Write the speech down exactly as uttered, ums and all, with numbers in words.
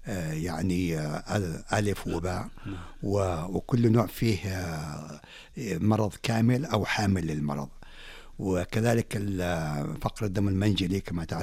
يعني ألف وباء، وكل نوع فيه مرض كامل أو حامل للمرض. وكذلك فقر الدم المنجلي كما تعرف